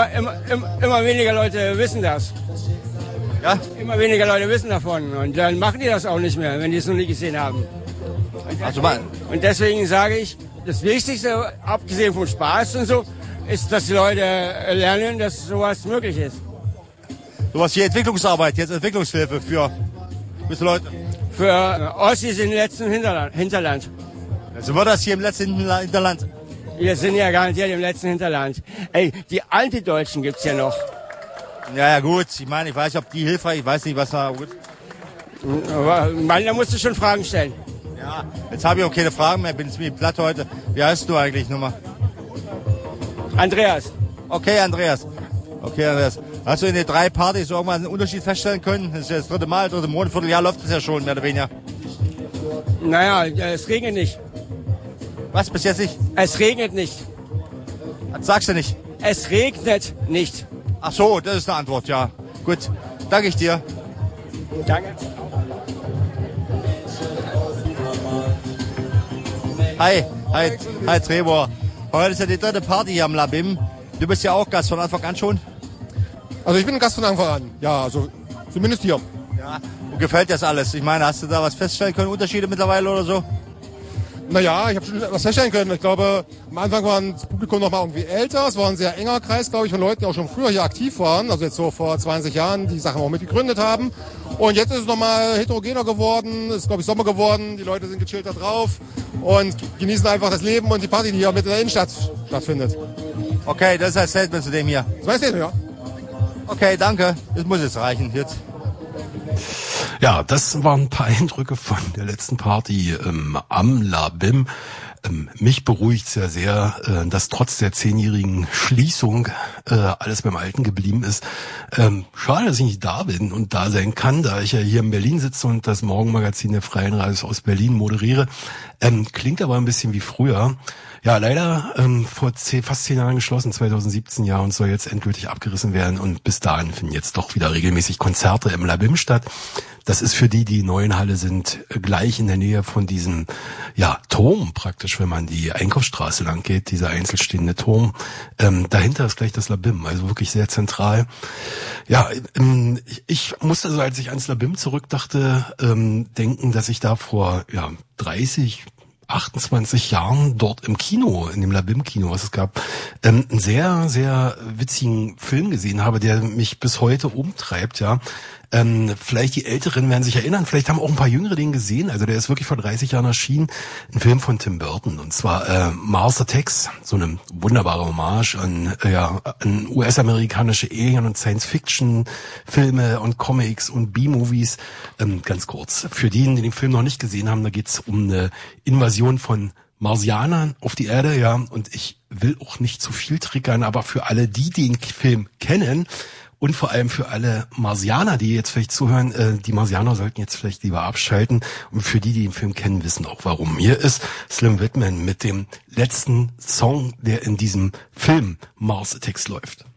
immer weniger Leute wissen das. Ja? Immer weniger Leute wissen davon. Und dann machen die das auch nicht mehr, wenn die es noch nie gesehen haben. Und deswegen sage ich, das Wichtigste, abgesehen vom Spaß und so, ist, dass die Leute lernen, dass sowas möglich ist. Sowas hier Entwicklungsarbeit, jetzt Entwicklungshilfe für Leute. Für Ossis im letzten Hinterland. Also war das hier im letzten Hinterland? Wir sind ja garantiert im letzten Hinterland. Ey, die Antideutschen gibt's ja noch. Ja, gut. Ich meine, ich weiß nicht, ob die hilfreich, ich weiß nicht, was da gut. Aber da musst du schon Fragen stellen. Ja, jetzt habe ich auch keine Fragen mehr, bin ziemlich platt heute. Wie heißt du eigentlich nochmal? Andreas. Okay, Andreas. Hast du in den 3 Partys irgendwann einen Unterschied feststellen können? Das ist ja das dritte Monat, Vierteljahr läuft es ja schon, mehr oder weniger. Naja, es regnet nicht. Was, bis jetzt nicht? Es regnet nicht. Das sagst du nicht. Es regnet nicht. Ach so, das ist eine Antwort, ja. Gut, danke ich dir. Danke. Hi Trevor. Heute ist ja die 3. Party hier am Labim. Du bist ja auch Gast von Anfang an schon? Also ich bin ein Gast von Anfang an, ja, also zumindest hier. Ja, und gefällt dir das alles? Ich meine, hast du da was feststellen können, Unterschiede mittlerweile oder so? Naja, ich habe schon was feststellen können. Ich glaube, am Anfang war das Publikum noch mal irgendwie älter. Es war ein sehr enger Kreis, glaube ich, von Leuten, die auch schon früher hier aktiv waren. Also jetzt so vor 20 Jahren, die Sachen auch mitgegründet haben. Und jetzt ist es nochmal heterogener geworden. Es ist, glaube ich, Sommer geworden. Die Leute sind gechillt da drauf und genießen einfach das Leben und die Party, die hier mit in der Innenstadt stattfindet. Okay, das ist ein Statement zu dem hier. Das heißt ja. Okay, danke. Das muss jetzt reichen jetzt. Ja, das waren ein paar Eindrücke von der letzten Party am Labim. Mich beruhigt ja sehr, dass trotz der 10-jährigen Schließung alles beim Alten geblieben ist. Schade, dass ich nicht da bin und da sein kann, da ich ja hier in Berlin sitze und das Morgenmagazin der Freien Radios aus Berlin moderiere. Klingt aber ein bisschen wie früher. Ja, leider vor fast 10 Jahren geschlossen, 2017 ja, und soll jetzt endgültig abgerissen werden. Und bis dahin finden jetzt doch wieder regelmäßig Konzerte im Labim statt. Das ist für die neuen Halle sind, gleich in der Nähe von diesem Turm praktisch, wenn man die Einkaufsstraße lang geht, dieser einzelstehende Turm. Dahinter ist gleich das Labim, also wirklich sehr zentral. Ja, ich musste also, als ich ans Labim zurückdachte, denken, dass ich da vor 28 Jahren dort im Kino, in dem Labim-Kino, was es gab, einen sehr, sehr witzigen Film gesehen habe, der mich bis heute umtreibt, ja. Vielleicht die Älteren werden sich erinnern, vielleicht haben auch ein paar Jüngere den gesehen, also der ist wirklich vor 30 Jahren erschienen, ein Film von Tim Burton, und zwar Mars Attacks, so eine wunderbare Hommage an US-amerikanische Alien- und Science-Fiction-Filme und Comics und B-Movies. Ganz kurz, für diejenigen, die den Film noch nicht gesehen haben, da geht's um eine Invasion von Marsianern auf die Erde, ja, und ich will auch nicht zu viel triggern, aber für alle, die den Film kennen, und vor allem für alle Marsianer, die jetzt vielleicht zuhören, die Marsianer sollten jetzt vielleicht lieber abschalten. Und für die den Film kennen, wissen auch warum. Hier ist Slim Whitman mit dem letzten Song, der in diesem Film Mars Attacks läuft.